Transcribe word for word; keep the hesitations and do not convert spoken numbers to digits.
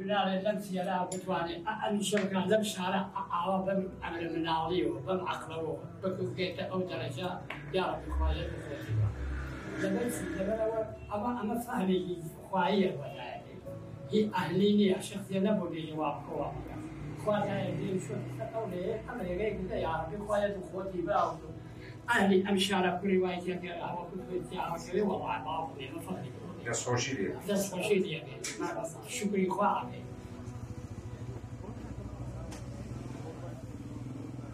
لله لم سيلا بتواني أن شركة لم شارع عوض عمل من عالي وبم عقله بكو كيت أو درجة يا رب خواجة بخوتي لبس لبلا أما أما فهمي خواية ولا هي أهليني شخصيا نبودي جواب هو خواجة يدين شو تقولي أما يجي كده يا رب خواجة بخوتي بقى أهلي أمشارع كل روايتي كده أو كل شيء أو كده والله ما أبغى ما فهمي دست خوشی دیگه دست خوشی دیگه شکری خواه